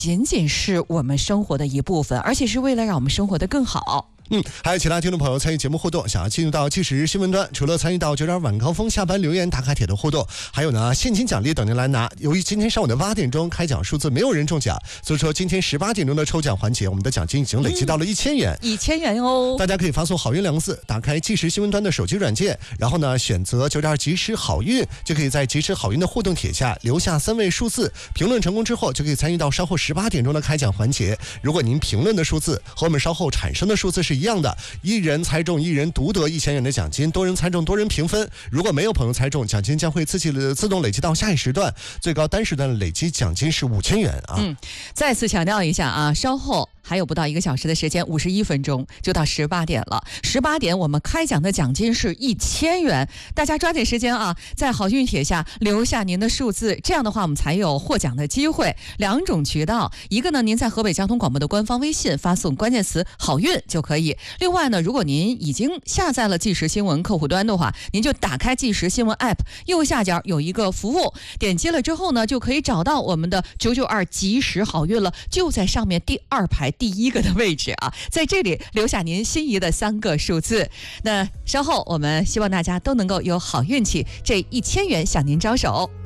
仅仅是我们生活的一部分，而且是为了让我们生活得更好。 还有其他听众朋友参与节目互动，想要进入到即时新闻端，除了参与到9点晚高峰下班留言打卡帖的互动，还有呢现金奖励等您来拿。由于今天上午的8点钟开奖数字没有人中奖，所以说今天18点钟的抽奖环节，我们的奖金已经累积到了1000元 ，1000元哦！ 大家可以发送好运2个字，打开即时新闻端的手机软件，然后呢选择9点即时好运，就可以在即时好运的互动帖下留下3位数字，评论成功之后就可以参与到稍后18点钟的开奖环节。如果您评论的数字和我们稍后产生的数字是一样的，一人猜中一人独得1000元的奖金，多人猜中多人平分。如果没有朋友猜中，奖金将会自动累积到下一时段，最高单时段的累积奖金是5000元啊。 再次强调一下啊，稍后还有不到1个小时的时间，51分钟就到18点了。18点我们开奖的奖金是1000元，大家抓紧时间啊，在好运帖下留下您的数字，这样的话我们才有获奖的机会。2种渠道，一个呢，您在河北交通广播的官方微信发送关键词好运就可以。另外呢，如果您已经下载了即时新闻客户端的话，您就打开即时新闻 app， 右下角有一个服务，点击了之后呢，就可以找到我们的992即时好运了，就在上面第2排第1个的位置啊，在这里留下您心仪的3个数字。那稍后我们希望大家都能够有好运气，这1000元向您招手。